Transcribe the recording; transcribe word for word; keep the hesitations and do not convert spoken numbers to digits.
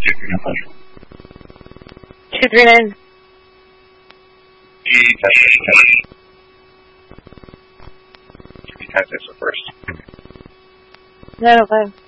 two three nine. Two three nine. He tests He tests it first. nine oh five.